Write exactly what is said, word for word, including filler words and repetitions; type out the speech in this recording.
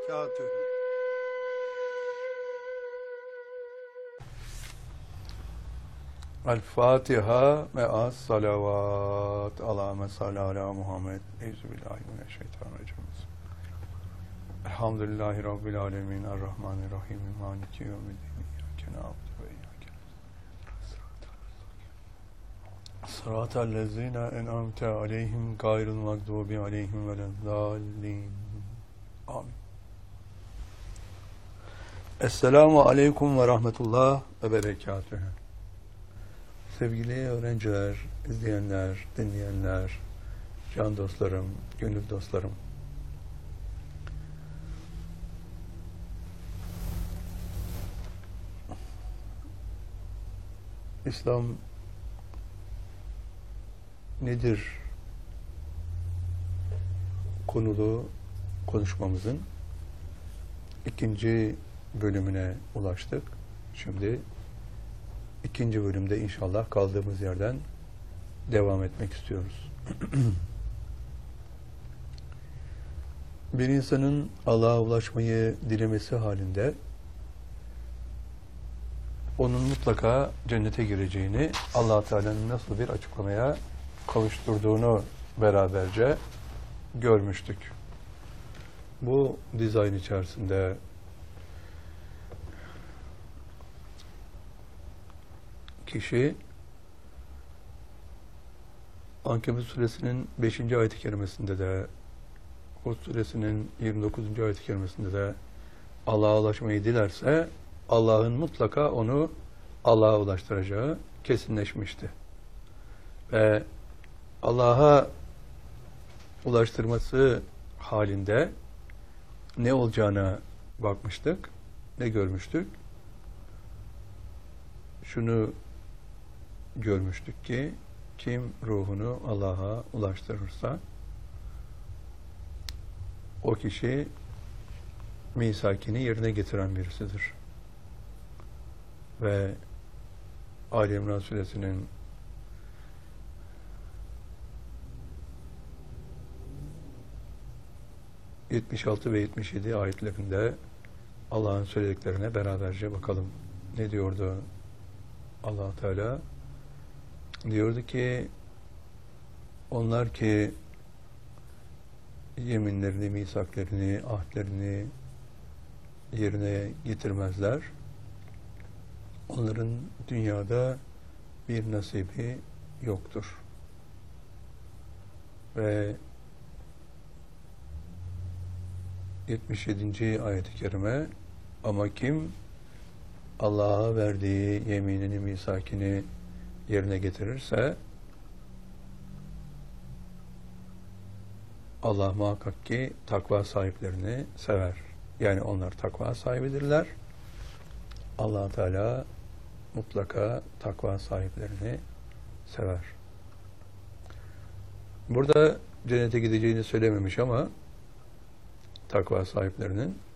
berekatühü. El-Fatiha ve as-salavat ala mesal ala Muhammed. Euzubillahimineşşeytanirracim. Elhamdülillahi Rabbil alemin. Errahmanirrahim. Maliki yevmiddin. İyyâke na'budu ve iyyâke nestaîn. Sıratallezîne en'amte aleyhim gayril mağdûbi aleyhim velezzâllîn. Amin. Esselamu aleyküm ve rahmetullah ve berekatühü. Sevgili öğrenciler, izleyenler, dinleyenler, can dostlarım, gönül dostlarım. İslam nedir konulu konuşmamızın ikinci bölümüne ulaştık. Şimdi ikinci bölümde inşallah kaldığımız yerden devam etmek istiyoruz. Bir insanın Allah'a ulaşmayı dilemesi halinde onun mutlaka cennete gireceğini, Allah-u Teala'nın nasıl bir açıklamaya kavuşturduğunu beraberce görmüştük. Bu dizayn içerisinde kişi Ankebut suresinin beşinci ayet-i kerimesinde de, Hud suresinin yirmi dokuzuncu ayet-i kerimesinde de Allah'a ulaşmayı dilerse Allah'ın mutlaka onu Allah'a ulaştıracağı kesinleşmişti. Ve Allah'a ulaştırması halinde ne olacağına bakmıştık, ne görmüştük? Şunu görmüştük ki kim ruhunu Allah'a ulaştırırsa o kişi misakini yerine getiren birisidir. Ve Ali İmran suresinin yetmiş altı ve yetmiş yedi ayetlerinde Allah'ın söylediklerine beraberce bakalım. Ne diyordu Allah Teala? Diyordu ki onlar ki yeminlerini, misaklerini, ahdlerini yerine getirmezler. Onların dünyada bir nasibi yoktur. Ve yetmiş yedinci ayet-i kerime ama kim Allah'a verdiği yeminini, misakini yerine getirirse Allah muhakkak ki takva sahiplerini sever. Yani onlar takva sahibidirler. Allah Teala mutlaka takva sahiplerini sever. Burada cennete gideceğini söylememiş ama takva sahiplerinin